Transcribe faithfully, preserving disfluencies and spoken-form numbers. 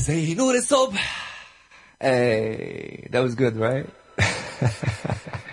زي نور الصبح. Hey, that was good, right?